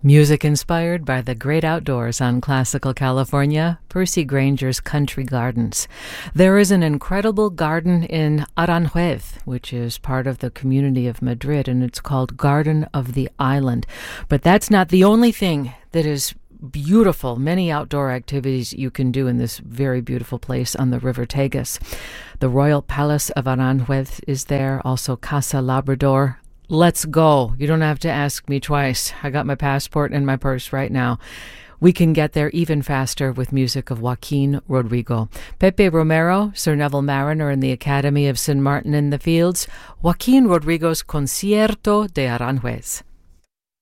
Music inspired by the great outdoors on Classical California, Percy Granger's Country Gardens. There is an incredible garden in Aranjuez, which is part of the community of Madrid, and it's called Garden of the Island. But that's not the only thing that is beautiful. Many outdoor activities you can do in this very beautiful place on the River Tagus. The Royal Palace of Aranjuez is there, also Casa Labrador. Let's go. You don't have to ask me twice. I got my passport in my purse right now. We can get there even faster with music of Joaquin Rodrigo. Pepe Romero, Sir Neville Mariner in the Academy of St. Martin in the Fields. Joaquin Rodrigo's Concierto de Aranjuez.